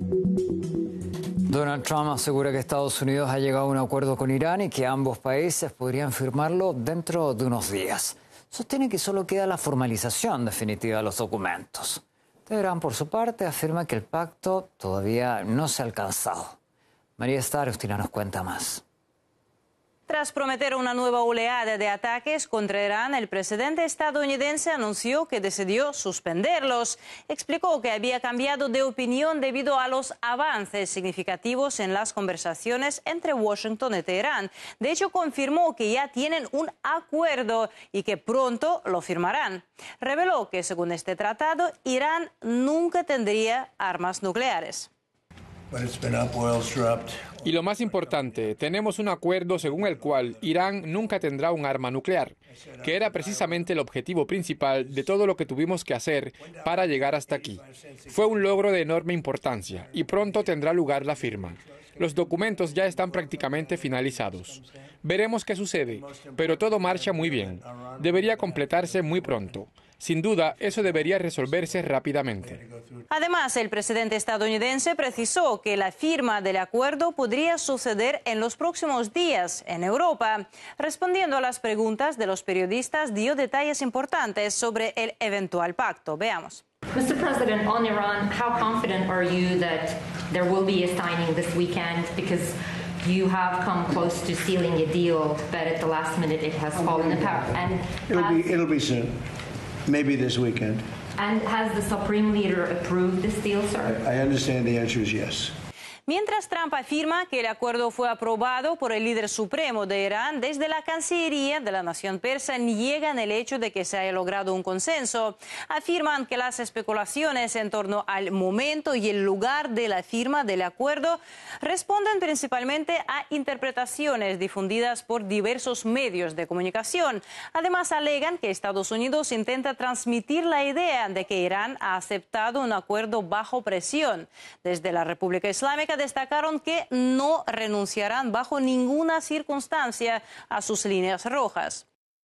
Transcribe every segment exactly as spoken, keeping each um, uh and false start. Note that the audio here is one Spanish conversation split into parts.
Donald Trump asegura que Estados Unidos ha llegado a un acuerdo con Irán y que ambos países podrían firmarlo dentro de unos días. Sostiene que solo queda la formalización definitiva de los documentos. Teherán, por su parte, afirma que el pacto todavía no se ha alcanzado. María Esther Agustina nos cuenta más. Tras prometer una nueva oleada de ataques contra Irán, el presidente estadounidense anunció que decidió suspenderlos. Explicó que había cambiado de opinión debido a los avances significativos en las conversaciones entre Washington y Teherán. De hecho, confirmó que ya tienen un acuerdo y que pronto lo firmarán. Reveló que, según este tratado, Irán nunca tendría armas nucleares. Y lo más importante, tenemos un acuerdo según el cual Irán nunca tendrá un arma nuclear, que era precisamente el objetivo principal de todo lo que tuvimos que hacer para llegar hasta aquí. Fue un logro de enorme importancia y pronto tendrá lugar la firma. Los documentos ya están prácticamente finalizados. Veremos qué sucede, pero todo marcha muy bien. Debería completarse muy pronto. Sin duda, eso debería resolverse rápidamente. Además, el presidente estadounidense precisó que la firma del acuerdo podría suceder en los próximos días en Europa. Respondiendo a las preguntas de los periodistas, dio detalles importantes sobre el eventual pacto. Veamos. Mister President, on Iran, how confident are you that there will be a signing this weekend? Because you have come close to sealing a deal, but at the last minute it has fallen apart. And it'll be it'll be soon, maybe this weekend. And has the Supreme Leader approved this deal, sir? I, I understand the answer is yes. Mientras Trump afirma que el acuerdo fue aprobado por el líder supremo de Irán, desde la Cancillería de la nación persa niegan el hecho de que se haya logrado un consenso. Afirman que las especulaciones en torno al momento y el lugar de la firma del acuerdo responden principalmente a interpretaciones difundidas por diversos medios de comunicación. Además, alegan que Estados Unidos intenta transmitir la idea de que Irán ha aceptado un acuerdo bajo presión. Desde la República Islámica destacaron que no renunciarán bajo ninguna circunstancia a sus líneas rojas.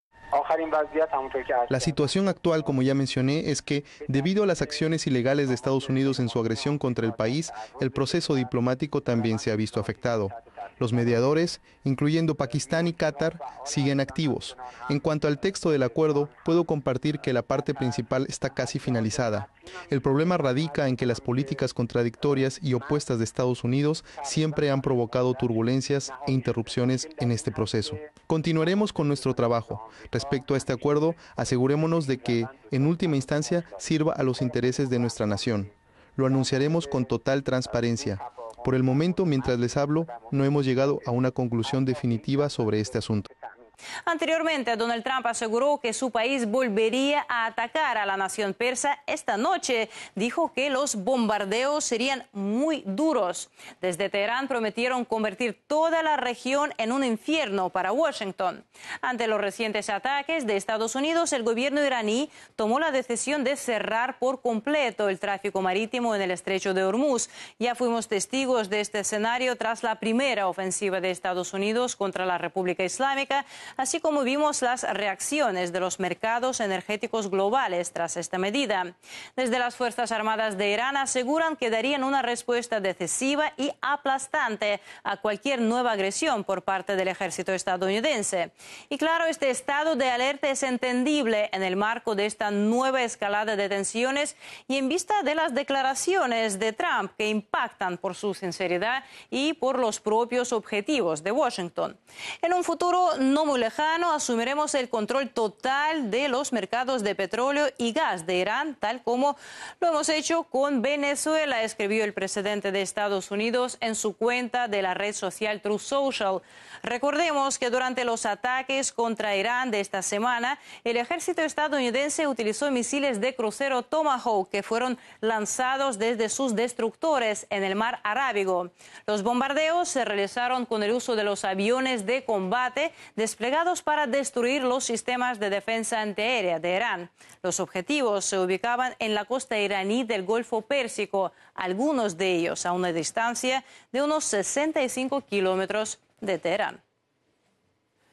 La situación actual, como ya mencioné, es que, debido a las acciones ilegales de Estados Unidos en su agresión contra el país, el proceso diplomático también se ha visto afectado. Los mediadores, incluyendo Pakistán y Qatar, siguen activos. En cuanto al texto del acuerdo, puedo compartir que la parte principal está casi finalizada. El problema radica en que las políticas contradictorias y opuestas de Estados Unidos siempre han provocado turbulencias e interrupciones en este proceso. Continuaremos con nuestro trabajo. Respecto a este acuerdo, asegurémonos de que, en última instancia, sirva a los intereses de nuestra nación. Lo anunciaremos con total transparencia. Por el momento, mientras les hablo, no hemos llegado a una conclusión definitiva sobre este asunto. Anteriormente, Donald Trump aseguró que su país volvería a atacar a la nación persa esta noche. Dijo que los bombardeos serían muy duros. Desde Teherán prometieron convertir toda la región en un infierno para Washington. Ante los recientes ataques de Estados Unidos, el gobierno iraní tomó la decisión de cerrar por completo el tráfico marítimo en el estrecho de Hormuz. Ya fuimos testigos de este escenario tras la primera ofensiva de Estados Unidos contra la República Islámica, así como vimos las reacciones de los mercados energéticos globales tras esta medida. Desde las Fuerzas Armadas de Irán aseguran que darían una respuesta decisiva y aplastante a cualquier nueva agresión por parte del ejército estadounidense. Y claro, este estado de alerta es entendible en el marco de esta nueva escalada de tensiones y en vista de las declaraciones de Trump que impactan por su sinceridad y por los propios objetivos de Washington. En un futuro no muy lejano asumiremos el control total de los mercados de petróleo y gas de Irán, tal como lo hemos hecho con Venezuela, escribió el presidente de Estados Unidos en su cuenta de la red social Truth Social. Recordemos que durante los ataques contra Irán de esta semana, el ejército estadounidense utilizó misiles de crucero Tomahawk que fueron lanzados desde sus destructores en el mar Arábigo. Los bombardeos se realizaron con el uso de los aviones de combate desplegados para destruir los sistemas de defensa antiaérea de Irán. Los objetivos se ubicaban en la costa iraní del Golfo Pérsico, algunos de ellos a una distancia de unos sesenta y cinco kilómetros de Teherán.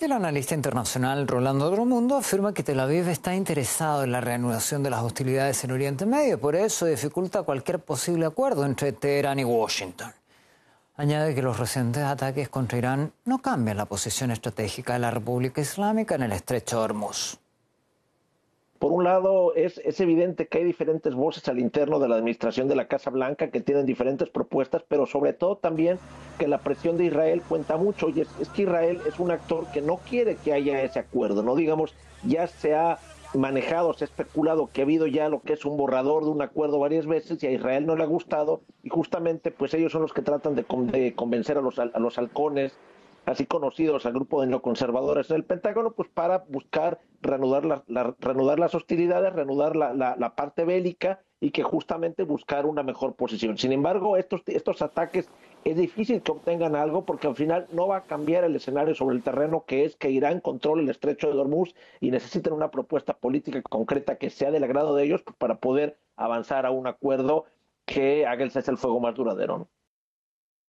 El analista internacional Rolando Dromundo afirma que Tel Aviv está interesado en la reanudación de las hostilidades en Oriente Medio, por eso dificulta cualquier posible acuerdo entre Teherán y Washington. Añade que los recientes ataques contra Irán no cambian la posición estratégica de la República Islámica en el estrecho de Hormuz. Por un lado, es, es evidente que hay diferentes voces al interno de la administración de la Casa Blanca que tienen diferentes propuestas, pero sobre todo también que la presión de Israel cuenta mucho, y es, es que Israel es un actor que no quiere que haya ese acuerdo, ¿no? Digamos, ya se ha manejado, se ha especulado que ha habido ya lo que es un borrador de un acuerdo varias veces y a Israel no le ha gustado, y justamente pues ellos son los que tratan de, de convencer a los, a los halcones, así conocidos al grupo de neoconservadores en el Pentágono, pues para buscar reanudar, la, la, reanudar las hostilidades, reanudar la, la, la parte bélica y que justamente buscar una mejor posición. Sin embargo, estos, estos ataques es difícil que obtengan algo porque al final no va a cambiar el escenario sobre el terreno, que es que Irán controle el estrecho de Hormuz y necesitan una propuesta política concreta que sea del agrado de ellos para poder avanzar a un acuerdo que haga el cese al fuego más duradero, ¿no?